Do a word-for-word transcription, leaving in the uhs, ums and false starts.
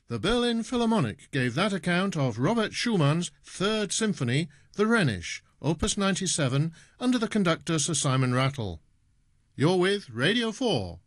The Berlin Philharmonic gave that account of Robert Schumann's Third Symphony, the Rhenish, Opus ninety-seven, under the conductor Sir Simon Rattle. You're with Radio four.